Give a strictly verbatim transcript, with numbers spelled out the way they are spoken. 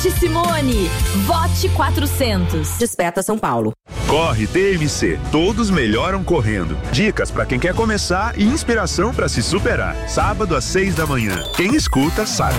Vote Simone. Vote quatrocentos. Desperta São Paulo. Corre T M C. Todos melhoram correndo. Dicas para quem quer começar e inspiração para se superar. Sábado às seis da manhã. Quem escuta sabe.